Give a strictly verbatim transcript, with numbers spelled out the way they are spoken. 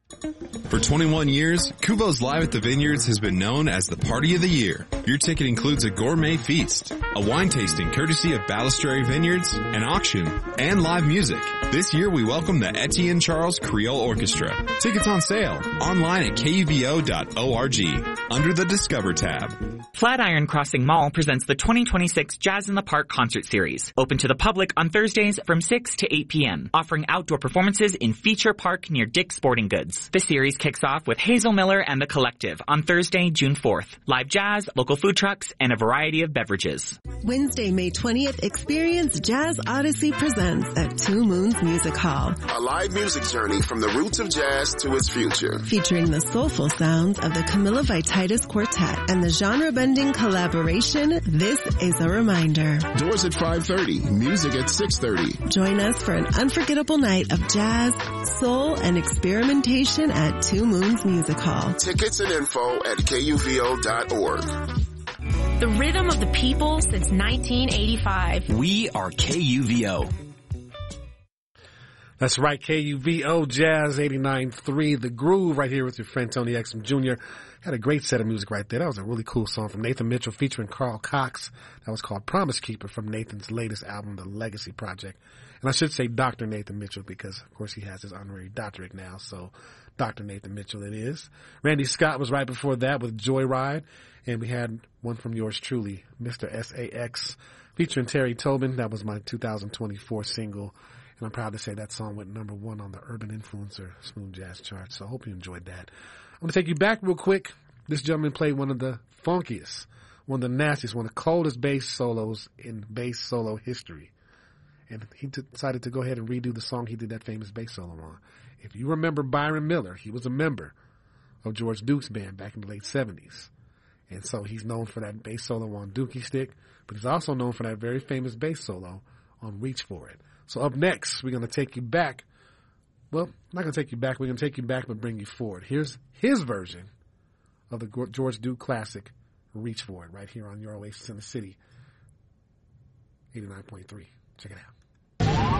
For twenty-one years, Kuvo's Live at the Vineyards has been known as the party of the year. Your ticket includes a gourmet feast, a wine tasting courtesy of Balustrade Vineyards, an auction, and live music. This year we welcome the Etienne Charles Creole Orchestra. Tickets on sale online at K U V O dot org under the Discover tab. Flatiron Crossing Mall presents the twenty twenty-six Jazz in the Park concert series, open to the public on Thursdays from six to eight p.m., offering outdoor performances in Feature Park near Dick's Sporting Goods. The series kicks off with Hazel Miller and the Collective on Thursday, June fourth. Live jazz, local food trucks, and a variety of beverages. Wednesday, May twentieth, experience Jazz Odyssey Presents at Two Moons Music Hall. A live music journey from the roots of jazz to its future. Featuring the soulful sounds of the Camilla Vititis Quartet and the genre-bending collaboration, This is a Reminder. Doors at five thirty, music at six thirty. Join us for an unforgettable night of jazz, soul, and experimentation at Two Moons Music Hall. Tickets and info at K U V O dot org. The rhythm of the people since nineteen eighty-five. We are K U V O. That's right, K U V O Jazz eighty-nine point three, The Groove, right here with your friend Tony Exum Junior Had a great set of music right there. That was a really cool song from Nathan Mitchell featuring Carl Cox. That was called Promise Keeper from Nathan's latest album, The Legacy Project. And I should say Doctor Nathan Mitchell because, of course, he has his honorary doctorate now. So Doctor Nathan Mitchell it is. Randy Scott was right before that with Joyride. And we had one from yours truly, Mister S A X, featuring Terry Tobin. That was my two thousand twenty-four single. And I'm proud to say that song went number one on the Urban Influencer Smooth Jazz chart. So I hope you enjoyed that. I'm going to take you back real quick. This gentleman played one of the funkiest, one of the nastiest, one of the coldest bass solos in bass solo history. And he t- decided to go ahead and redo the song he did that famous bass solo on. If you remember Byron Miller, he was a member of George Duke's band back in the late seventies. And so he's known for that bass solo on Dookie Stick, but he's also known for that very famous bass solo on Reach For It. So up next, we're going to take you back. Well, I'm not going to take you back. We're going to take you back but bring you forward. Here's his version of the George Duke classic, Reach For It, right here on your Oasis in the City, eighty-nine point three. Check it out.